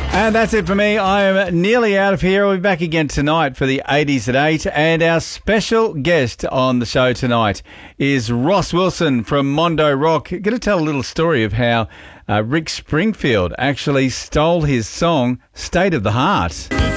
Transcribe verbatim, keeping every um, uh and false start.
And that's it for me. I am nearly out of here. I'll be back again tonight for the eighties at eight. And our special guest on the show tonight is Ross Wilson from Mondo Rock. Going to tell a little story of how uh, Rick Springfield actually stole his song, State of the Heart.